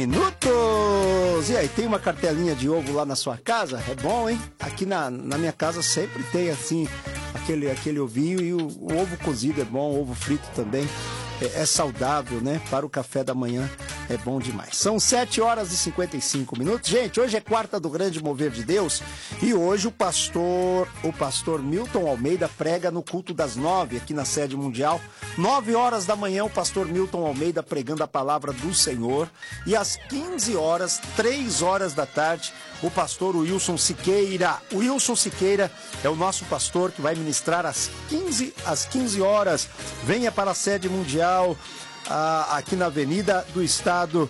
Minutos! E aí, tem uma cartelinha de ovo lá na sua casa? É bom, hein? Aqui na minha casa sempre tem, assim, aquele ovinho e o ovo cozido é bom, ovo frito também. É saudável, né? Para o café da manhã é bom demais. São 7h55. Gente, hoje é quarta do Grande Mover de Deus e hoje o pastor Milton Almeida prega no culto das 9 aqui na sede mundial. 9h da manhã, o pastor Milton Almeida pregando a palavra do Senhor. E às 15h, 3h da tarde, o pastor Wilson Siqueira. O Wilson Siqueira é o nosso pastor que vai ministrar às 15h. Venha para a sede mundial, aqui na Avenida do Estado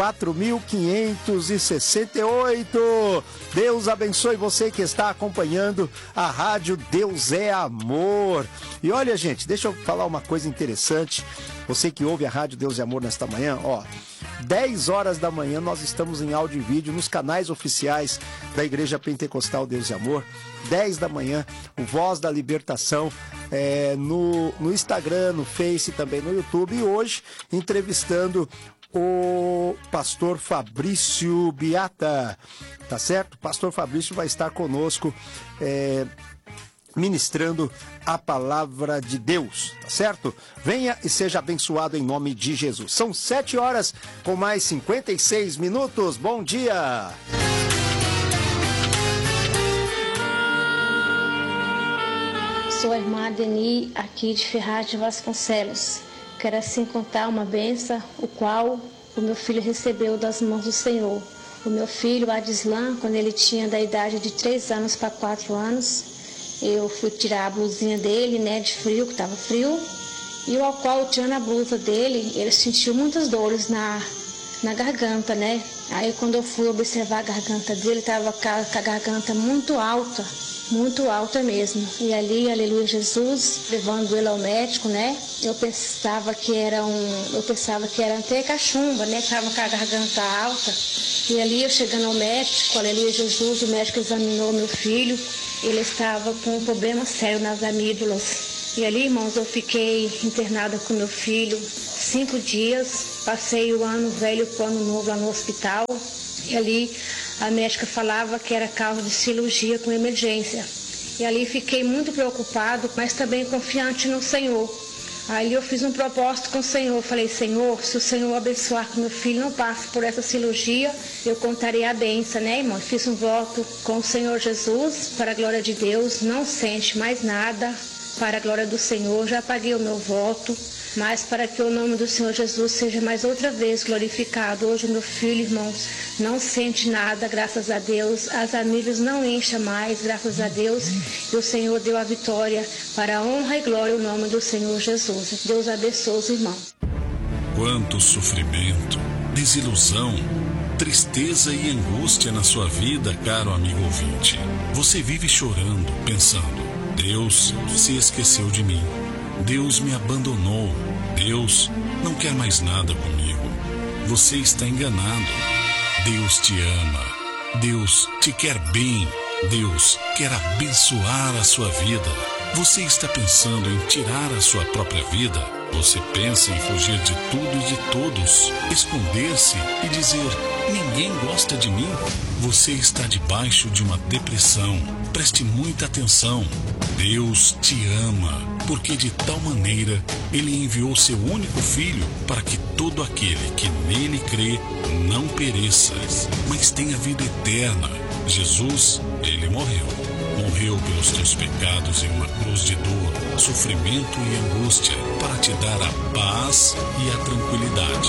4568. Deus abençoe você que está acompanhando a rádio Deus é Amor. E olha, gente, deixa eu falar uma coisa interessante. Você que ouve a rádio Deus é Amor nesta manhã, 10h da manhã nós estamos em áudio e vídeo nos canais oficiais da Igreja Pentecostal Deus é Amor. 10 da manhã, o Voz da Libertação, no Instagram, no Face, também no YouTube. E hoje, entrevistando o pastor Fabrício Biata, tá certo? O pastor Fabrício vai estar conosco, ministrando a palavra de Deus, tá certo? Venha e seja abençoado em nome de Jesus. São 7h com mais 56 minutos. Bom dia! Sou a irmã Deni, aqui de Ferraz de Vasconcelos. Quero assim contar uma bênção, o qual o meu filho recebeu das mãos do Senhor. O meu filho, Adislan, quando ele tinha da idade de 3 anos para 4 anos, eu fui tirar a blusinha dele, de frio, que estava frio, e ao qual, tirando a blusa dele, ele sentiu muitas dores na garganta, Aí quando eu fui observar a garganta dele, estava com a garganta muito alta mesmo. E ali, aleluia Jesus, levando ele ao médico, eu pensava que era até cachumba, que estava com a garganta alta. E ali eu chegando ao médico, aleluia Jesus, o médico examinou meu filho, ele estava com um problema sério nas amígdalas. E ali, irmãos, eu fiquei internada com meu filho 5 dias, passei o ano velho com o ano novo lá no hospital. E ali a médica falava que era causa de cirurgia com emergência. E ali fiquei muito preocupado, mas também confiante no Senhor. Aí eu fiz um propósito com o Senhor. Falei, Senhor, se o Senhor abençoar que meu filho não passe por essa cirurgia, eu contarei a bênção, irmão? Fiz um voto com o Senhor Jesus, para a glória de Deus, não sente mais nada. Para a glória do Senhor, já paguei o meu voto, mas para que o nome do Senhor Jesus seja mais outra vez glorificado. Hoje o meu filho, irmãos, não sente nada, graças a Deus. As amígdalas não enchem mais, graças a Deus. E o Senhor deu a vitória para a honra e glória o nome do Senhor Jesus. Deus abençoe os irmãos. Quanto sofrimento, desilusão, tristeza e angústia na sua vida, caro amigo ouvinte. Você vive chorando, pensando: Deus se esqueceu de mim. Deus me abandonou. Deus não quer mais nada comigo. Você está enganado. Deus te ama. Deus te quer bem. Deus quer abençoar a sua vida. Você está pensando em tirar a sua própria vida? Você pensa em fugir de tudo e de todos, esconder-se e dizer: ninguém gosta de mim? Você está debaixo de uma depressão. Preste muita atenção. Deus te ama, porque de tal maneira Ele enviou seu único Filho para que todo aquele que nele crê não pereça, mas tenha vida eterna. Jesus, Ele morreu pelos teus pecados em uma cruz de dor, sofrimento e angústia, para te dar a paz e a tranquilidade.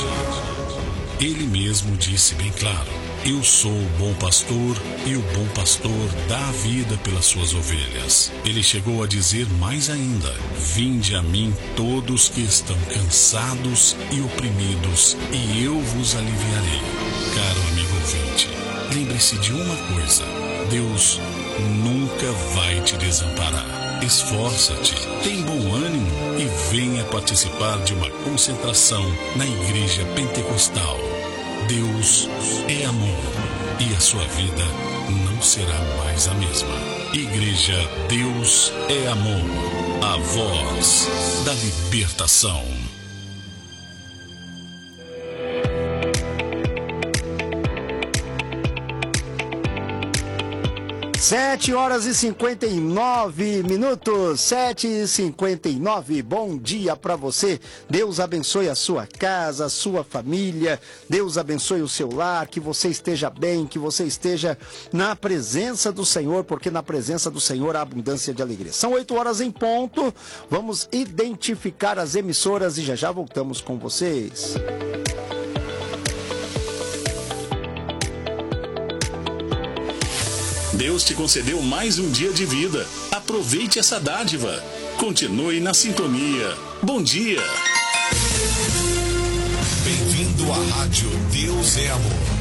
Ele mesmo disse bem claro: eu sou o bom pastor, e o bom pastor dá a vida pelas suas ovelhas. Ele chegou a dizer mais ainda: vinde a mim todos que estão cansados e oprimidos, e eu vos aliviarei. Caro amigo ouvinte, lembre-se de uma coisa: Deus nunca vai te desamparar. Esforça-te, tem bom ânimo e venha participar de uma concentração na Igreja Pentecostal. Deus é amor e a sua vida não será mais a mesma. Igreja Deus é Amor, a voz da libertação. 7h59, 7h59. Bom dia para você. Deus abençoe a sua casa, a sua família. Deus abençoe o seu lar, que você esteja bem, que você esteja na presença do Senhor, porque na presença do Senhor há abundância de alegria. São 8h em ponto. Vamos identificar as emissoras e já voltamos com vocês. Deus te concedeu mais um dia de vida. Aproveite essa dádiva. Continue na sintonia. Bom dia. Bem-vindo à Rádio Deus é Amor.